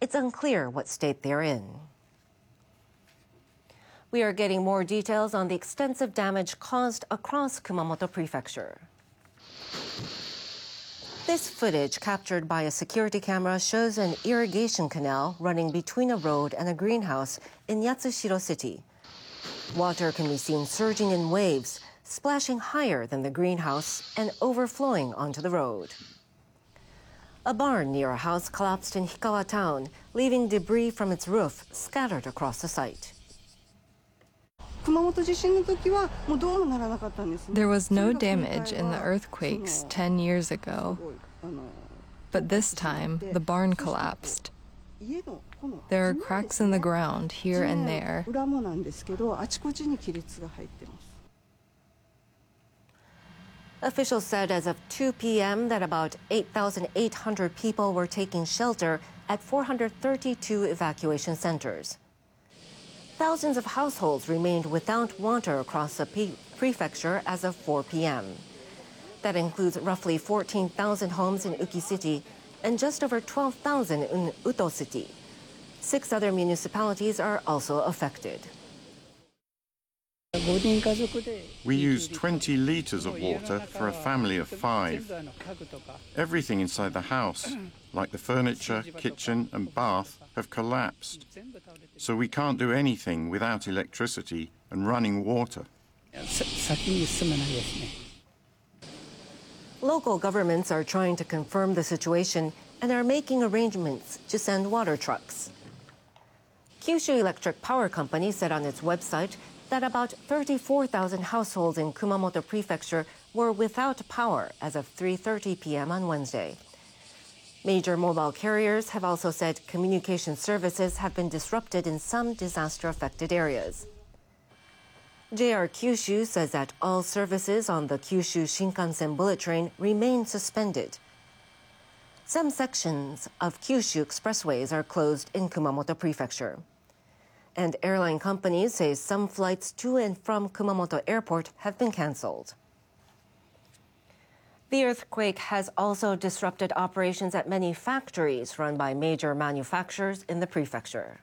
it's unclear what state they're in. We are getting more details on the extensive damage caused across Kumamoto Prefecture. This footage captured by a security camera shows an irrigation canal running between a road and a greenhouse in Yatsushiro City. Water can be seen surging in waves, splashing higher than the greenhouse and overflowing onto the road. A barn near a house collapsed in Hikawa town, leaving debris from its roof scattered across the site. There was no damage in the earthquakes 10 years ago, but this time the barn collapsed. There are cracks in the ground here and there. Officials said as of 2 p.m. that about 8,800 people were taking shelter at 432 evacuation centers. Thousands of households remained without water across the prefecture as of 4 p.m. That includes roughly 14,000 homes in Uki City and just over 12,000 in Uto City. 6 other municipalities are also affected. We use 20 liters of water for a family of 5. Everything inside the house, like the furniture, kitchen and bath, have collapsed. So we can't do anything without electricity and running water. Local governments are trying to confirm the situation and are making arrangements to send water trucks. Kyushu Electric Power Company said on its website that about 34,000 households in Kumamoto Prefecture were without power as of 3:30 p.m. on Wednesday. Major mobile carriers have also said communication services have been disrupted in some disaster-affected areas. JR Kyushu says that all services on the Kyushu Shinkansen bullet train remain suspended. Some sections of Kyushu expressways are closed in Kumamoto Prefecture. And airline companies say some flights to and from Kumamoto Airport have been canceled. The earthquake has also disrupted operations at many factories run by major manufacturers in the prefecture.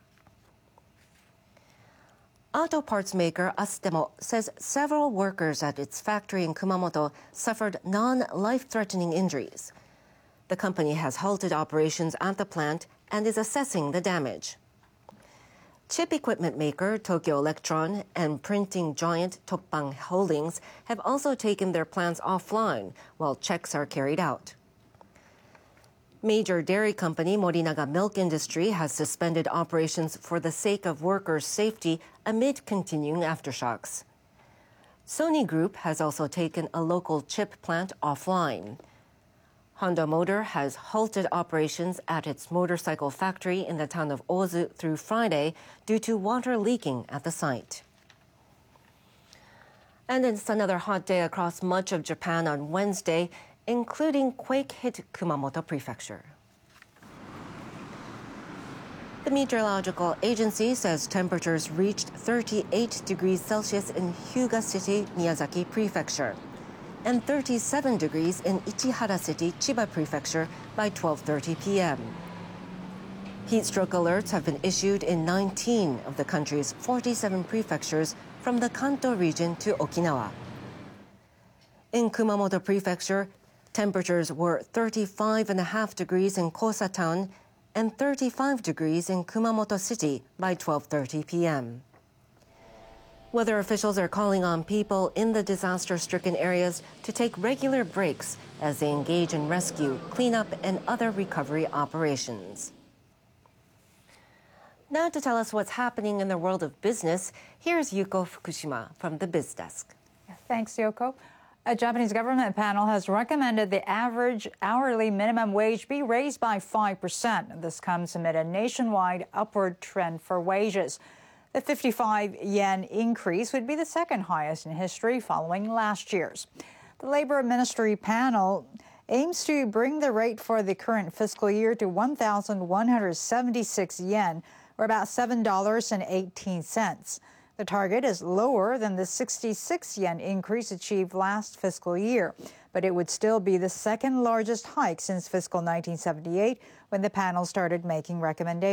Auto parts maker Astemo says several workers at its factory in Kumamoto suffered non-life-threatening injuries. The company has halted operations at the plant and is assessing the damage. Chip equipment maker Tokyo Electron and printing giant Toppan Holdings have also taken their plants offline while checks are carried out. Major dairy company Morinaga Milk Industry has suspended operations for the sake of workers' safety amid continuing aftershocks. Sony Group has also taken a local chip plant offline. Honda Motor has halted operations at its motorcycle factory in the town of Ozu through Friday due to water leaking at the site. And it's another hot day across much of Japan on Wednesday, including quake-hit Kumamoto Prefecture. The Meteorological Agency says temperatures reached 38 degrees Celsius in Hyuga City, Miyazaki Prefecture, and 37 degrees in Ichihara City, Chiba Prefecture by 12:30 p.m. Heat stroke alerts have been issued in 19 of the country's 47 prefectures from the Kanto region to Okinawa. In Kumamoto Prefecture, temperatures were 35.5 degrees in Kosa Town and 35 degrees in Kumamoto City by 12:30 p.m. Weather officials are calling on people in the disaster-stricken areas to take regular breaks as they engage in rescue, cleanup, and other recovery operations. Now to tell us what's happening in the world of business, here's Yuko Fukushima from the Biz Desk. Thanks, Yoko. A Japanese government panel has recommended the average hourly minimum wage be raised by 5%. This comes amid a nationwide upward trend for wages. The 55 yen increase would be the second highest in history following last year's. The Labor Ministry panel aims to bring the rate for the current fiscal year to 1,176 yen, or about $7.18. The target is lower than the 66 yen increase achieved last fiscal year, but it would still be the second largest hike since fiscal 1978 when the panel started making recommendations.